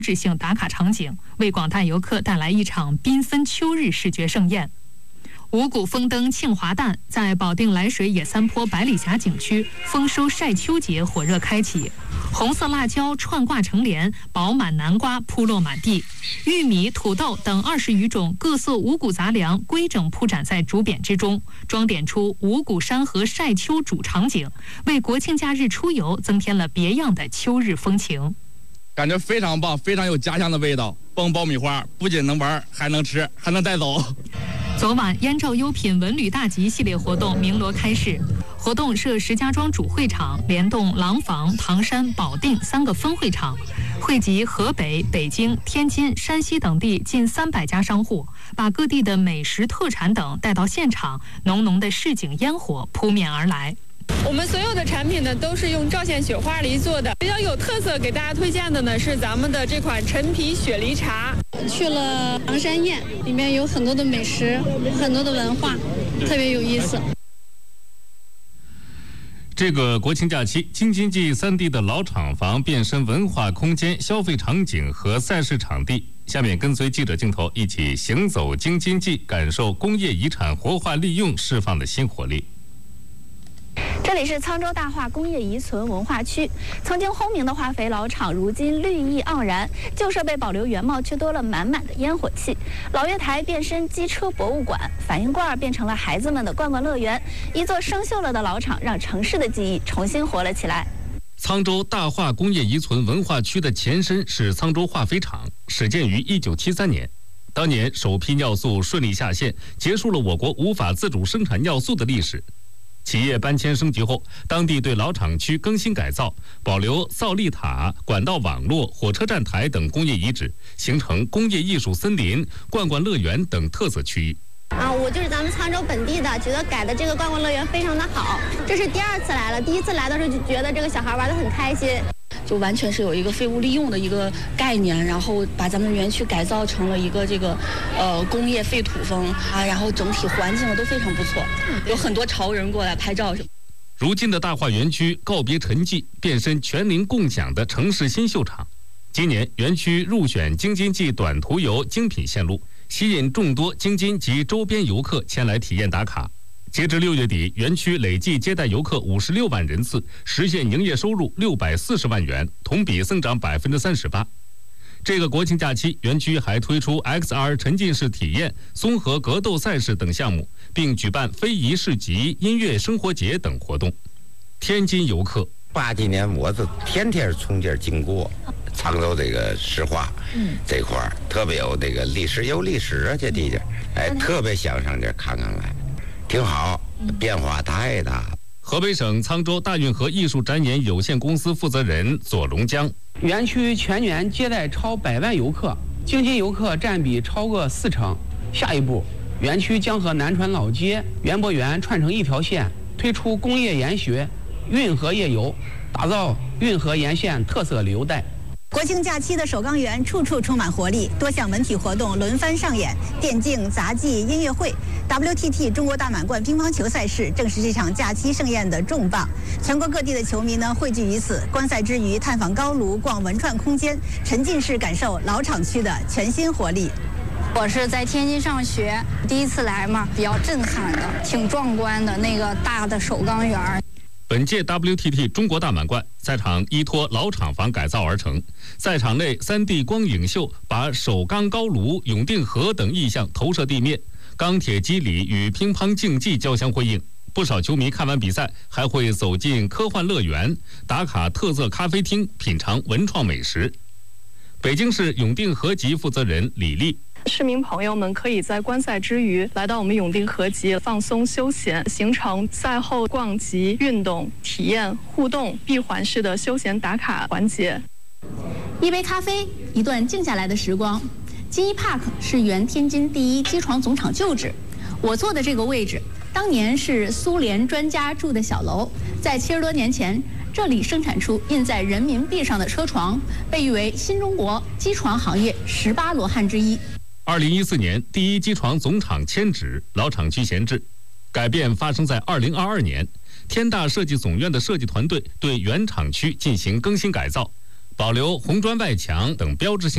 质性打卡场景，为广大游客带来一场缤纷秋日视觉盛宴。五谷丰登庆华诞在保定涞水野三坡百里峡景区丰收晒秋节火热开启，红色辣椒串挂成帘，饱满南瓜铺落满地，玉米、土豆等20余种各色五谷杂粮规整铺展在竹匾之中，装点出五谷山河晒秋主场景，为国庆假日出游增添了别样的秋日风情。 感觉非常棒，非常有家乡的味道。蹦爆米花不仅能玩，还能吃，还能带走。 昨晚，燕赵优品文旅大集系列活动鸣锣开市。活动设石家庄主会场，联动廊坊、唐山、保定3个分会场，汇集河北、北京、天津、山西等地近300家商户，把各地的美食特产等带到现场，浓浓的市井烟火扑面而来。 我们所有的产品呢都是用赵县雪花梨做的，比较有特色给大家推荐的呢是咱们的这款陈皮雪梨茶。 去了唐山宴，里面有很多的美食，很多的文化，特别有意思。 这个国庆假期，京津冀3地的老厂房变身文化空间、消费场景和赛事场地。下面跟随记者镜头一起行走京津冀，感受工业遗产活化利用释放的新活力。 这里是沧州大化工业遗存文化区，曾经轰鸣的化肥老厂，如今绿意盎然，旧设备保留原貌，却多了满满的烟火气。老月台变身机车博物馆，反应罐变成了孩子们的罐罐乐园，一座生锈了的老厂，让城市的记忆重新活了起来。 沧州大化工业遗存文化区的前身是沧州化肥厂，始建于1973年。当年首批尿素顺利下线，结束了我国无法自主生产尿素的历史。企业搬迁升级后，当地对老厂区更新改造，保留扫立塔、管道网络、火车站台等工业遗址，形成工业艺术森林、罐罐乐园等特色区域。 我就是咱们沧州本地的，觉得改的这个罐罐乐园非常的好。这是第2次来了，第1次来的时候就觉得这个小孩玩得很开心。 就完全是有一个废物利用的一个概念，然后把咱们园区改造成了一个工业废土风啊，然后整体环境都非常不错，有很多潮人过来拍照什么。 如今的大化园区告别沉寂，变身全龄共享的城市新秀场。今年园区入选京津冀短途游精品线路，吸引众多京津及周边游客前来体验打卡。截至6月底，园区累计接待游客56万人次，实现营业收入640万元，同比增长38%。这个国庆假期，园区还推出 XR 沉浸式体验、综合格斗赛事等项目，并举办非遗市集、音乐生活节等活动。天津游客 80几年，我是天天从这儿经过。沧州这个石化，这块儿特别有这个历史，有历史啊，这地界，特别想上这儿看看来。挺好，变化太大。 河北省沧州大运河艺术展演有限公司负责人左龙江， 园区全年接待超100万游客，京津游客占比超过40%。下一步，园区将和南船老街、园博园串成一条线，推出工业研学、运河夜游，打造运河沿线特色旅游带。 国庆假期的首钢园处处充满活力，多项文体活动轮番上演，电竞、杂技、音乐会、WTT 中国大满贯乒乓球赛事正是这场假期盛宴的重磅。全国各地的球迷呢汇聚于此，观赛之余探访高炉、逛文创空间，沉浸式感受老厂区的全新活力。 我是在天津上学，第1次来嘛，比较震撼的，挺壮观的那个大的首钢园。 本届 WTT 中国大满贯赛场依托老厂房改造而成，赛场内3D 光影秀把首钢高炉、永定河等意象投射地面，钢铁肌理与乒乓竞技交相辉映。不少球迷看完比赛还会走进科幻乐园，打卡特色咖啡厅，品尝文创美食。北京市永定河集负责人李丽， 市民朋友们可以在观赛之余来到我们永定河集放松休闲，形成赛后逛集、运动、体验、互动闭环式的休闲打卡环节。 一杯咖啡，一段静下来的时光。金一 Park 是原天津第1机床总厂旧址，我坐的这个位置当年是苏联专家住的小楼，在70多年前，这里生产出印在人民币上的车床，被誉为新中国机床行业18罗汉之一。 2014年，第1机床总厂迁址，老厂区闲置。改变发生在2022年，天大设计总院的设计团队对原厂区进行更新改造， 保留红砖外墙等标志性